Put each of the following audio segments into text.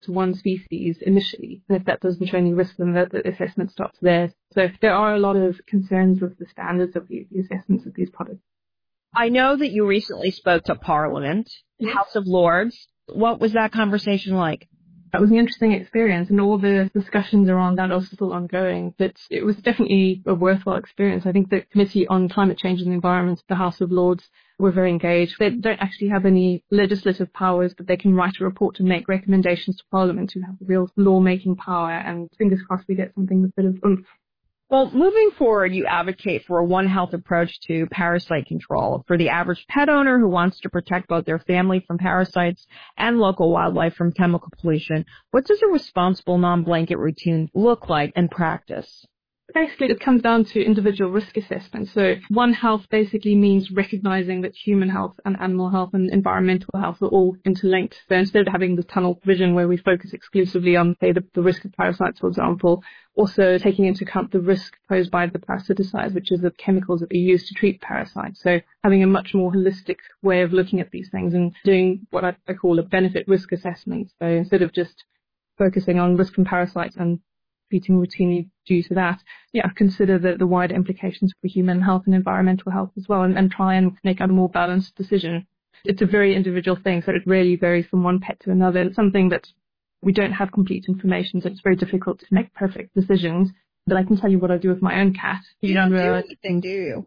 to one species initially. And if that doesn't show any risk, then the assessment stops there. So there are a lot of concerns with the standards of the assessments of these products. I know that you recently spoke to Parliament, the House of Lords. What was that conversation like? That was an interesting experience, and all the discussions around that are still ongoing, but it was definitely a worthwhile experience. I think the Committee on Climate Change and the Environment, the House of Lords, were very engaged. They don't actually have any legislative powers, but they can write a report and make recommendations to Parliament who have real law-making power, and fingers crossed we get something with a bit of oomph. Well, moving forward, you advocate for a One Health approach to parasite control for the average pet owner who wants to protect both their family from parasites and local wildlife from chemical pollution. What does a responsible non-blanket routine look like in practice? Basically, it comes down to individual risk assessment. So One Health basically means recognizing that human health and animal health and environmental health are all interlinked. So instead of having the tunnel vision where we focus exclusively on, say, the risk of parasites, for example, also taking into account the risk posed by the parasiticides, which is the chemicals that are used to treat parasites. So having a much more holistic way of looking at these things and doing what I call a benefit risk assessment. So instead of just focusing on risk from parasites and treating routinely due to that, consider the wider implications for human health and environmental health as well, and try and make a more balanced decision. It's a very individual thing, so it really varies from one pet to another. It's something that we don't have complete information, so it's very difficult to make perfect decisions. But I can tell you what I do with my own cat. You don't do anything, do you?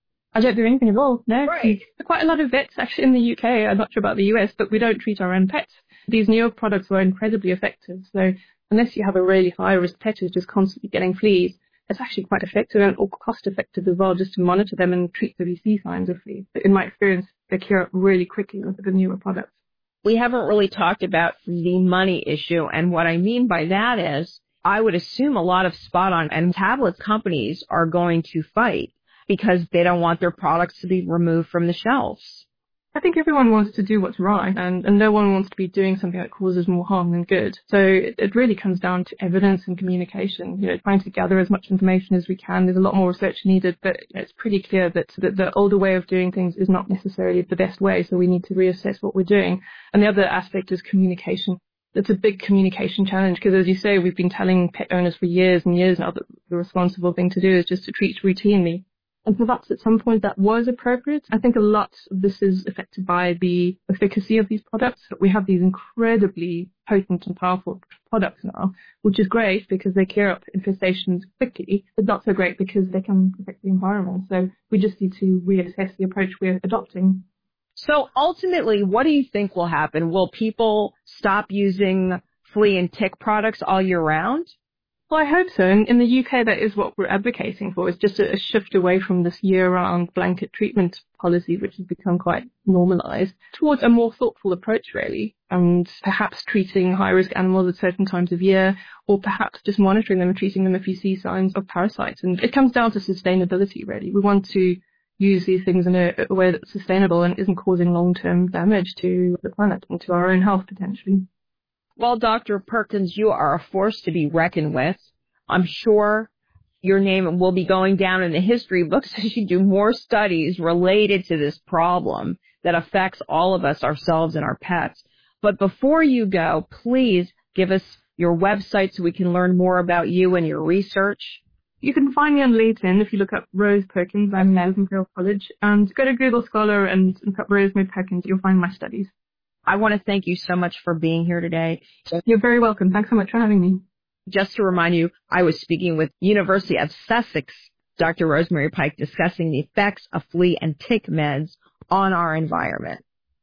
I don't do anything at all, no. Right. Quite a lot of vets, actually, in the UK, I'm not sure about the US, but we don't treat our own pets. These newer products are incredibly effective, so unless you have a really high-risk pet who's just constantly getting fleas, it's actually quite effective and cost-effective as well just to monitor them and treat the VC signs of fleas. But in my experience, they cure up really quickly with the newer products. We haven't really talked about the money issue, and what I mean by that is I would assume a lot of spot-on and tablet companies are going to fight because they don't want their products to be removed from the shelves. I think everyone wants to do what's right, and no one wants to be doing something that causes more harm than good. So it really comes down to evidence and communication, trying to gather as much information as we can. There's a lot more research needed, but it's pretty clear that the older way of doing things is not necessarily the best way, so we need to reassess what we're doing. And the other aspect is communication. It's a big communication challenge because, as you say, we've been telling pet owners for years and years now that the responsible thing to do is just to treat routinely. And perhaps at some point that was appropriate. I think a lot of this is affected by the efficacy of these products. We have these incredibly potent and powerful products now, which is great because they clear up infestations quickly, but not so great because they can affect the environment. So we just need to reassess the approach we're adopting. So ultimately, what do you think will happen? Will people stop using flea and tick products all year round? Well, I hope so. In the UK, that is what we're advocating for, is just a shift away from this year-round blanket treatment policy, which has become quite normalised, towards a more thoughtful approach, really, and perhaps treating high-risk animals at certain times of year, or perhaps just monitoring them and treating them if you see signs of parasites. And it comes down to sustainability, really. We want to use these things in a way that's sustainable and isn't causing long-term damage to the planet and to our own health, potentially. Well, Dr. Perkins, you are a force to be reckoned with. I'm sure your name will be going down in the history books as you do more studies related to this problem that affects all of us, ourselves and our pets. But before you go, please give us your website so we can learn more about you and your research. You can find me on LinkedIn if you look up Rose Perkins. I'm now from Imperial College. And go to Google Scholar and look up Rosemary Perkins. You'll find my studies. I want to thank you so much for being here today. You're very welcome. Thanks so much for having me. Just to remind you, I was speaking with University of Sussex, Dr. Rosemary Pike, discussing the effects of flea and tick meds on our environment.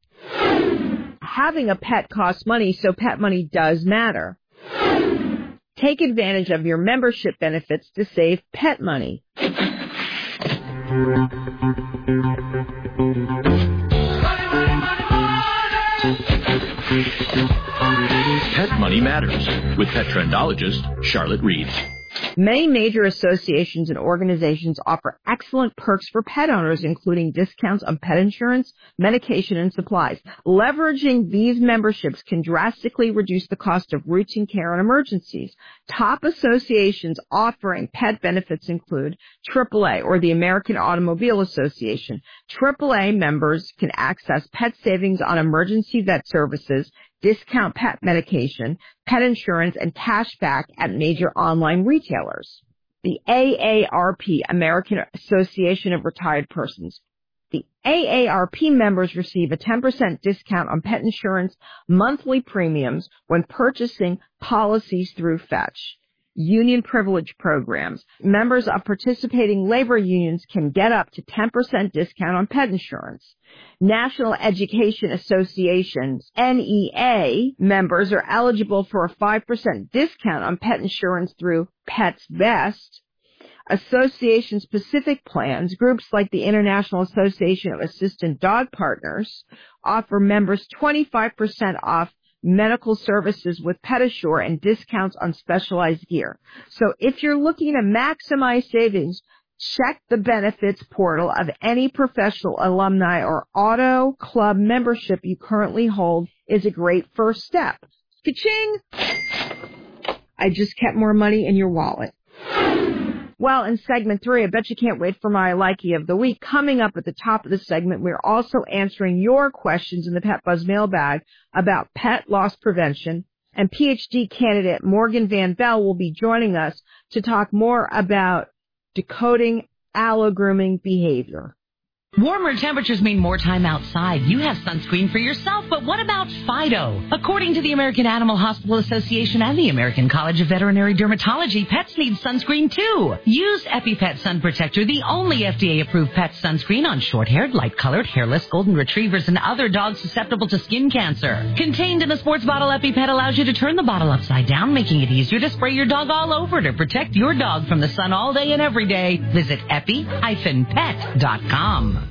Having a pet costs money, so pet money does matter. Take advantage of your membership benefits to save pet money. Pet Money Matters with pet trendologist Charlotte Reed. Many major associations and organizations offer excellent perks for pet owners, including discounts on pet insurance, medication, and supplies. Leveraging these memberships can drastically reduce the cost of routine care and emergencies. Top associations offering pet benefits include AAA, or the American Automobile Association. AAA members can access pet savings on emergency vet services, discount pet medication, pet insurance, and cash back at major online retailers. The AARP, American Association of Retired Persons. The AARP members receive a 10% discount on pet insurance monthly premiums when purchasing policies through Fetch. Union privilege programs. Members of participating labor unions can get up to 10% discount on pet insurance. National Education Association's NEA members are eligible for a 5% discount on pet insurance through Pets Best. Association-specific plans, groups like the International Association of Assistant Dog Partners, offer members 25% off medical services with PediSure and discounts on specialized gear. So if you're looking to maximize savings, check the benefits portal of any professional, alumni, or auto club membership you currently hold is a great first step. Ka-ching! I just kept more money in your wallet. Well, in segment 3, I bet you can't wait for my Likey of the Week. Coming up at the top of the segment, we're also answering your questions in the Pet Buzz mailbag about pet loss prevention. And PhD candidate Morgan Van Bell will be joining us to talk more about decoding allo-grooming behavior. Warmer temperatures mean more time outside. You have sunscreen for yourself, but what about Fido? According to the American Animal Hospital Association and the American College of Veterinary Dermatology, pets need sunscreen too. Use EpiPet Sun Protector, the only FDA-approved pet sunscreen on short-haired, light-colored, hairless golden retrievers and other dogs susceptible to skin cancer. Contained in a sports bottle, EpiPet allows you to turn the bottle upside down, making it easier to spray your dog all over to protect your dog from the sun all day and every day. Visit epi-pet.com.